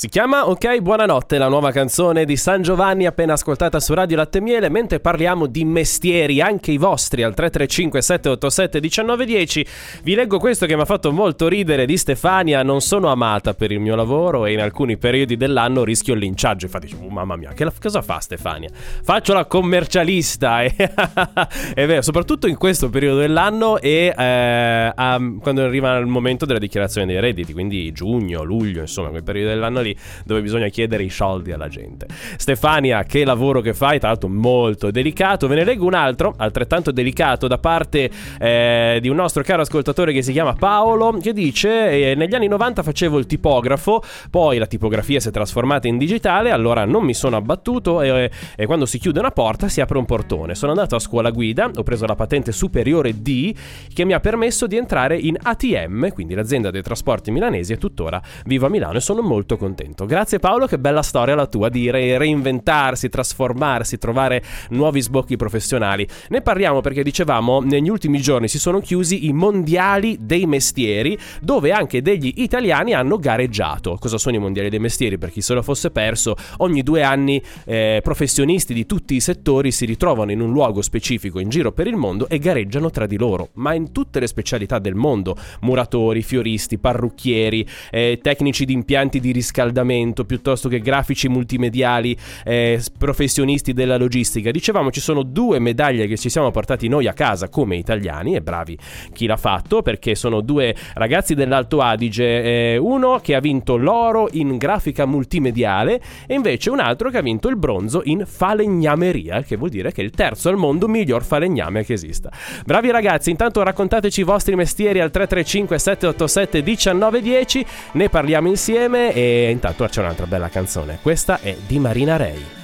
Si chiama Ok Buonanotte, la nuova canzone di San Giovanni appena ascoltata su Radio Latte e Miele, mentre parliamo di mestieri, anche i vostri, al 335 787 1910. Vi leggo questo che mi ha fatto molto ridere di Stefania: non sono amata per il mio lavoro e in alcuni periodi dell'anno rischio il linciaggio. Infatti dicevo, mamma mia, cosa fa Stefania? Faccio la commercialista è vero, soprattutto in questo periodo dell'anno e quando arriva il momento della dichiarazione dei redditi, quindi giugno, luglio, insomma quel periodo dell'anno lì dove bisogna chiedere i soldi alla gente. Stefania, che lavoro che fai, tra l'altro molto delicato. Ve ne leggo un altro altrettanto delicato da parte di un nostro caro ascoltatore che si chiama Paolo, che dice: negli anni 90 facevo il tipografo, poi la tipografia si è trasformata in digitale, allora non mi sono abbattuto e quando si chiude una porta si apre un portone. Sono andato a scuola guida, ho preso la patente superiore D che mi ha permesso di entrare in ATM, quindi l'azienda dei trasporti milanesi, e tuttora vivo a Milano e sono molto contento. Grazie Paolo, che bella storia la tua di reinventarsi, trasformarsi, trovare nuovi sbocchi professionali. Ne parliamo perché dicevamo negli ultimi giorni si sono chiusi i mondiali dei mestieri, dove anche degli italiani hanno gareggiato. Cosa sono i mondiali dei mestieri? Per chi se lo fosse perso, ogni 2 anni professionisti di tutti i settori si ritrovano in un luogo specifico in giro per il mondo e gareggiano tra di loro, ma in tutte le specialità del mondo: muratori, fioristi, parrucchieri, tecnici di impianti di riscaldamento, piuttosto che grafici multimediali, professionisti della logistica. Dicevamo, ci sono 2 medaglie che ci siamo portati noi a casa come italiani, e bravi chi l'ha fatto, perché sono 2 ragazzi dell'Alto Adige, uno che ha vinto l'oro in grafica multimediale e invece un altro che ha vinto il bronzo in falegnameria, che vuol dire che è il terzo al mondo miglior falegname che esista. Bravi ragazzi, intanto raccontateci i vostri mestieri al 335 787 1910, ne parliamo insieme e intanto c'è un'altra bella canzone. Questa è di Marina Rei.